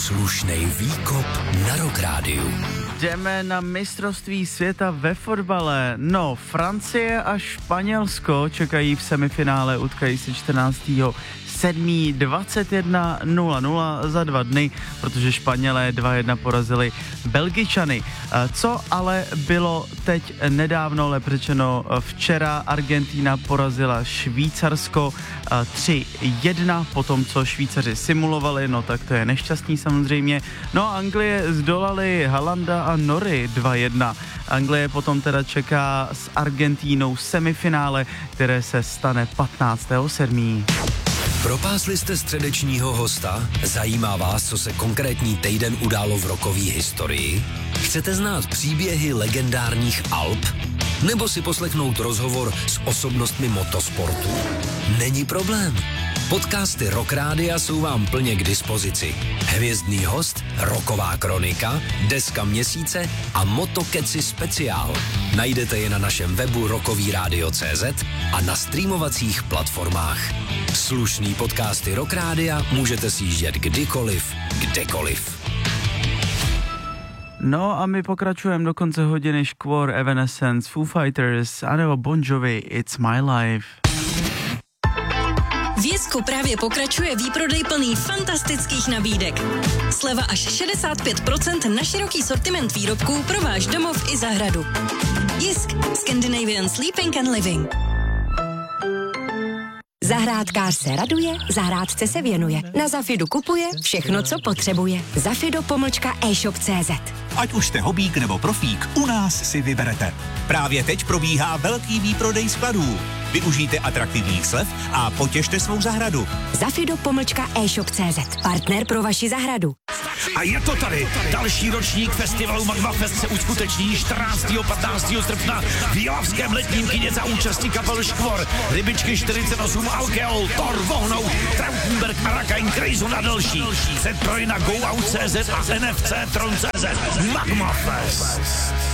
Slušnej výkop na Rock Rádiu. Jdeme na mistrovství světa ve fotbale. No, Francie a Španělsko čekají v semifinále, utkají se 14.7.21:00 za 2 dny, protože Španělé 2-1 porazili Belgičany. Co ale bylo teď nedávno, lépe řečeno včera, Argentina porazila Švýcarsko 3-1, po tom, co Švýcaři simulovali, no tak to je nešťastný samozřejmě. No a Anglie zdolali Haalanda a Nory 2-1. Anglie potom teda čeká s Argentínou semifinále, které se stane 15.7. Propásli jste středečního hosta? Zajímá vás, co se konkrétní týden událo v rockové historii? Chcete znát příběhy legendárních Alp? Nebo si poslechnout rozhovor s osobnostmi motosportu? Není problém. Podcasty Rock Rádia jsou vám plně k dispozici. Hvězdný host, rocková kronika, deska měsíce a Motokeci speciál. Najdete je na našem webu rockovyradio.cz a na streamovacích platformách. Slušný podcasty Rock Rádia můžete sjíždět kdykoliv, kdekoliv. No a my pokračujeme do konce hodiny. Škvor, Evanescence, Foo Fighters anebo Bon Jovi, It's My Life. V Jisku právě pokračuje výprodej plný fantastických nabídek. Sleva až 65% na široký sortiment výrobků pro váš domov i zahradu. Jisk, Scandinavian Sleeping and Living. Zahrádkář se raduje, zahrádce se věnuje. Na Zafidu kupuje všechno, co potřebuje. Zafido-e-shop.cz. Ať už jste hobík nebo profík, u nás si vyberete. Právě teď probíhá velký výprodej skladů. Využijte atraktivních slev a potěšte svou zahradu. Zafido-e-shop.cz. Partner pro vaši zahradu. A je to tady. Další ročník festivalu Magma Fest se uskuteční 14. 15. srpna v Jilavském letním kině za účasti kapel Škvor, Rybičky 48, Alkeol, Thor, Vohnout, Trautenberg, Arakain, Krejzu na další. Předproj na GoOut.cz a NFC Tron.cz. Magma Fest.